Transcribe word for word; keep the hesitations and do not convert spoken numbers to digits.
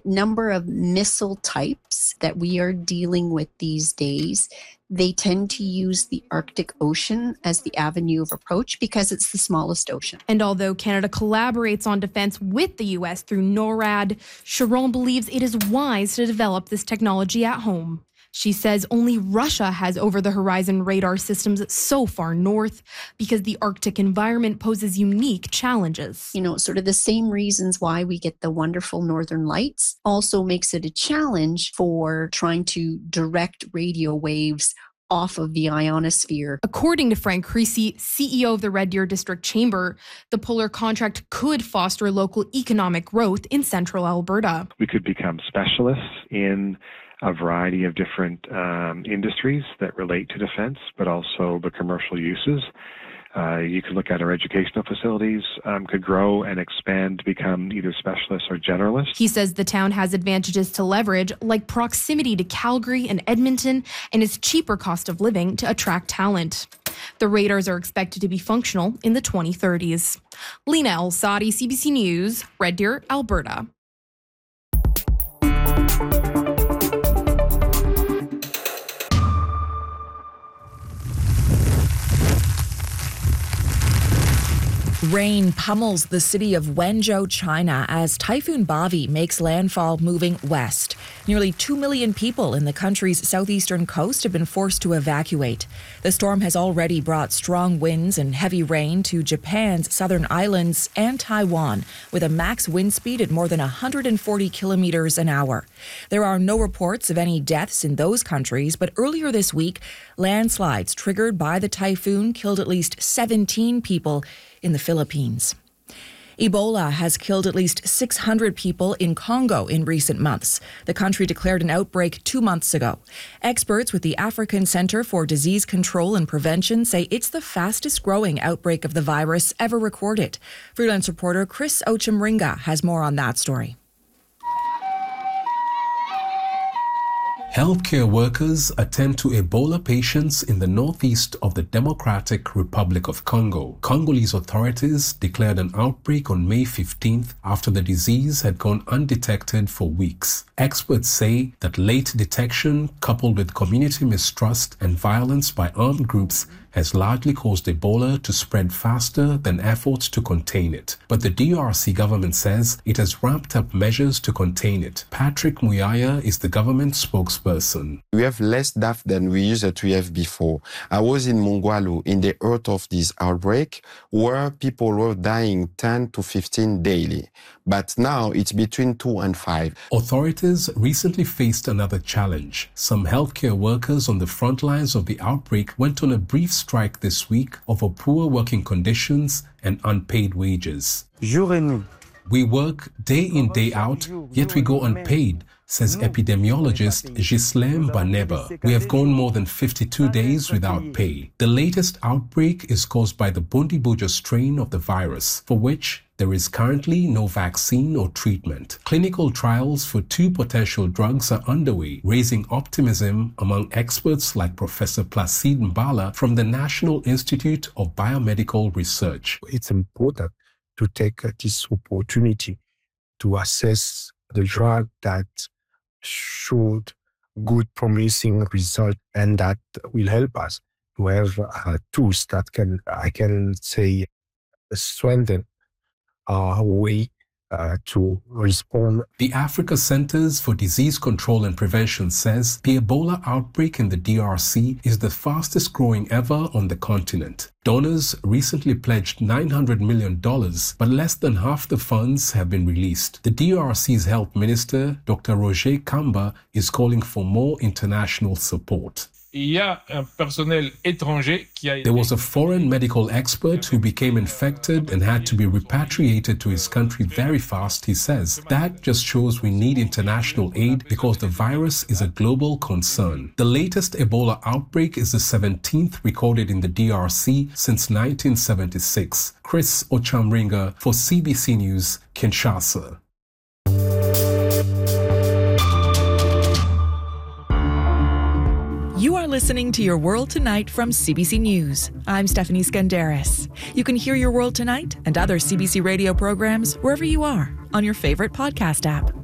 number of missile types that we are dealing with these days, they tend to use the Arctic Ocean as the avenue of approach because it's the smallest ocean. And although Canada collaborates on defense with the U S through NORAD, Sharon believes it is wise to develop this technology at home. She says only Russia has over-the-horizon radar systems so far north because the Arctic environment poses unique challenges. You know, sort of the same reasons why we get the wonderful northern lights also makes it a challenge for trying to direct radio waves off of the ionosphere. According to Frank Creasy, C E O of the Red Deer District Chamber, the polar contract could foster local economic growth in central Alberta. We could become specialists in a variety of different um, industries that relate to defense, but also the commercial uses. Uh, you could look at our educational facilities um, could grow and expand to become either specialists or generalists. He says the town has advantages to leverage, like proximity to Calgary and Edmonton and its cheaper cost of living to attract talent. The radars are expected to be functional in the twenty thirties. Lena El-Sadi, C B C News, Red Deer, Alberta. Rain pummels the city of Wenzhou, China, as Typhoon Bavi makes landfall moving west. Nearly two million people in the country's southeastern coast have been forced to evacuate. The storm has already brought strong winds and heavy rain to Japan's southern islands and Taiwan, with a max wind speed at more than one hundred forty kilometers an hour. There are no reports of any deaths in those countries, but earlier this week, landslides triggered by the typhoon killed at least seventeen people in the Philippines. Ebola has killed at least six hundred people in Congo in recent months. The country declared an outbreak two months ago. Experts with the African Center for Disease Control and Prevention say it's the fastest growing outbreak of the virus ever recorded. Freelance reporter Chris Ochemringa has more on that story. Healthcare workers attend to Ebola patients in the northeast of the Democratic Republic of Congo. Congolese authorities declared an outbreak on May fifteenth after the disease had gone undetected for weeks. Experts say that late detection, coupled with community mistrust and violence by armed groups, has largely caused Ebola to spread faster than efforts to contain it. But the D R C government says it has ramped up measures to contain it. Patrick Muyaya is the government spokesperson. We have less staff than we used to have before. I was in Mongwalu in the heart of this outbreak where people were dying ten to fifteen daily. But now it's between two and five. Authorities recently faced another challenge. Some healthcare workers on the front lines of the outbreak went on a brief strike this week over poor working conditions and unpaid wages. We work day in, day out, yet we go unpaid, says epidemiologist Ghislaine Baneba. We have gone more than fifty-two days without pay. The latest outbreak is caused by the Bundibujo strain of the virus, for which there is currently no vaccine or treatment. Clinical trials for two potential drugs are underway, raising optimism among experts like Professor Placide Mbala from the National Institute of Biomedical Research. It's important to take this opportunity to assess the drug that showed good, promising result, and that will help us to have uh, tools that can, I can say, strengthen our way uh, to respond. The Africa Centers for Disease Control and Prevention says the Ebola outbreak in the D R C is the fastest growing ever on the continent. Donors recently pledged nine hundred million dollars, but less than half the funds have been released. The D R C's health minister, Doctor Roger Kamba, is calling for more international support. There was a foreign medical expert who became infected and had to be repatriated to his country very fast, he says. That just shows we need international aid because the virus is a global concern. The latest Ebola outbreak is the seventeenth recorded in the D R C since nineteen seventy-six. Chris Ochemringa for C B C News, Kinshasa. You are listening to Your World Tonight from C B C News. I'm Stephanie Skandaris. You can hear Your World Tonight and other C B C radio programs wherever you are on your favorite podcast app.